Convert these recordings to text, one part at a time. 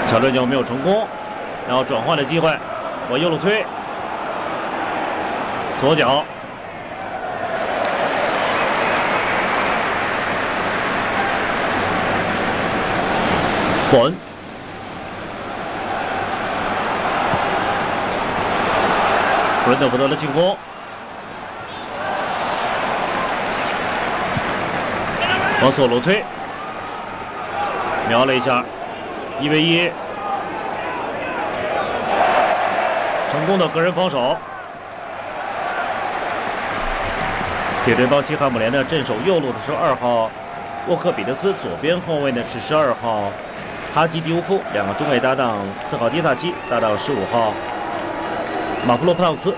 抢传球没有成功，然后转换的机会，往右路推，左脚。 博恩，布伦特福德的进攻，往左路推，瞄了一下，1v1，成功的个人防守。铁队邦西汉姆联的镇守右路的是2号沃克比德斯，左边后卫呢是12号。 哈基迪乌夫两个中卫搭档，4号迪塔西搭档15号马夫洛普朗斯。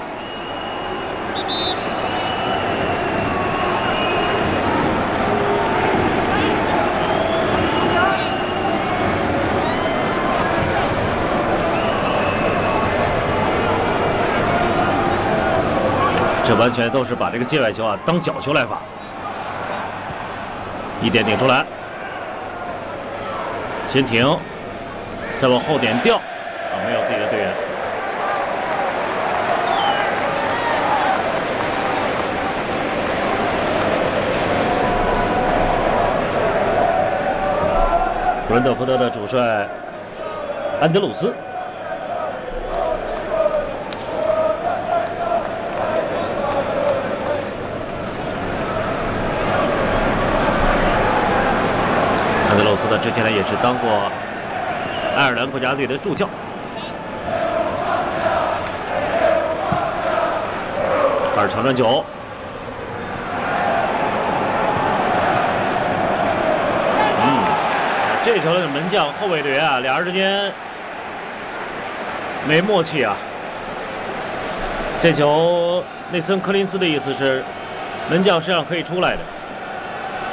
这完全都是把这个界外球啊当角球来罚，一点顶出来。 先停，再往后点吊，没有自己的队员。布伦特福德的主帅安德鲁斯。 安德鲁斯呢，之前呢也是当过爱尔兰国家队的助教。开始长传球，这球的门将后卫队员啊，俩人之间没默契啊。这球内森科林斯的意思是，门将实际上可以出来的。